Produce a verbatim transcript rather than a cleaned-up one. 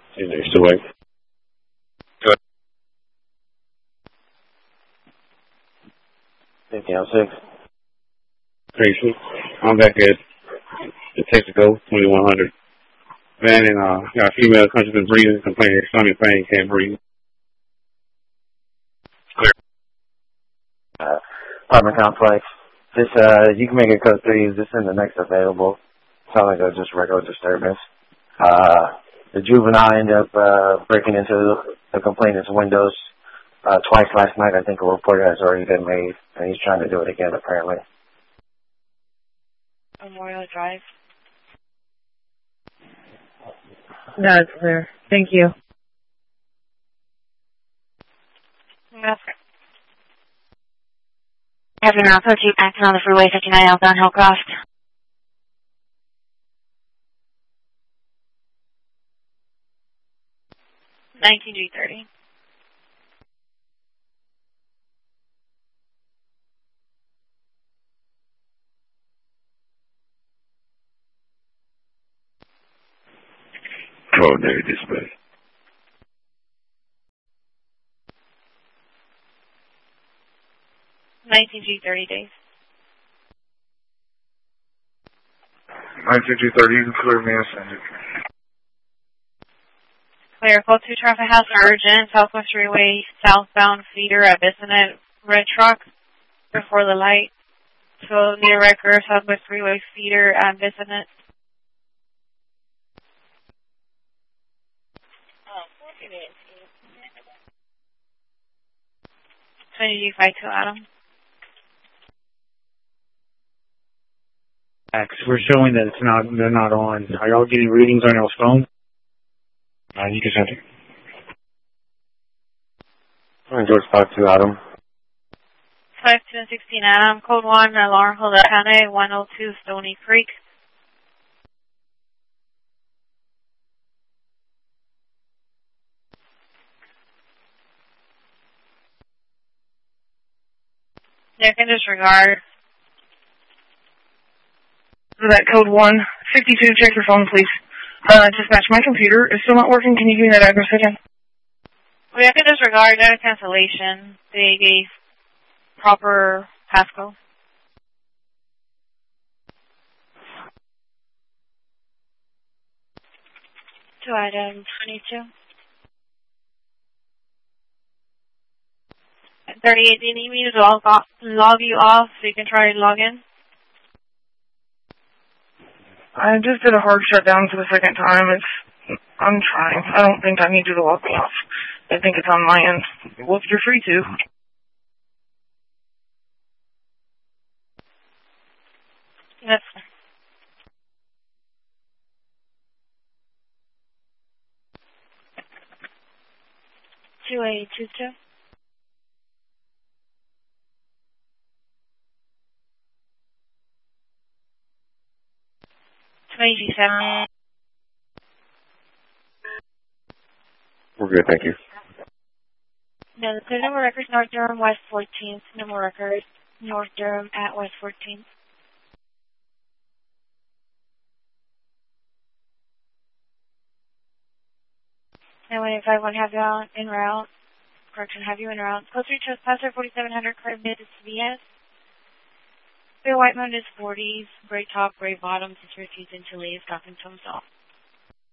Is there still wait? Good. fifty oh six. Tracy. I'm back at the Texaco, twenty-one hundred. Man, and uh, got a female country been breathing, complaining of stomach pain, can't breathe. Clear. Uh, apartment complex. Just, uh, you can make it code three. Is this in the next available? Sounds like it was just regular disturbance. Uh, the juvenile ended up, uh, breaking into the complainant's windows, uh, twice last night. I think a report has already been made, and he's trying to do it again, apparently. Memorial Drive. That's clear. Thank you. Yes. Having around thirteen acting on the freeway, fifty-nine outbound Hillcroft. nineteen G thirty. Coordinated display. nineteen G thirty days. nineteen G thirty, you can clear me and send it. Clear. Code two traffic house urgent. Southwest Freeway southbound feeder at Bissonnet red truck before the light. So near record Southwest Freeway feeder at Bissonnet. twenty G five two Adam. We're showing that it's not, they're not on. Are y'all getting readings on your phone? Uh, you can send it. I'm George five two Adam. five two and sixteen Adam. Code one, alarm hold up, County one oh two Stony Creek. You can disregard. That code one, fifty-two, check your phone, please. Uh, dispatch, my computer is still not working. Can you give me that address again? We have to disregard data cancellation. They gave proper passcode. To item twenty-two. At thirty-eight, do you need me to log, off, log you off so you can try to log in? I just did a hard shutdown for the second time. It's, I'm trying. I don't think I need you to log me off. I think it's on my end. Well, if you're free to. That's fine. two eight two two. twenty-seven. We're good, thank you. No, the clear number records North Durham, West fourteenth. Number records North Durham at West fourteenth. And when if I want to have you on en route, correction, have you en route. Code three trespasser, forty-seven hundred, curve mid to C V S. Clear white moon is forties, gray top, gray bottom, since refusing to leave, stopping to himself.